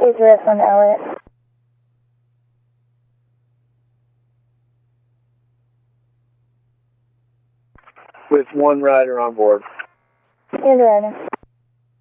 801 Elliot. With one rider on board. Here's the rider.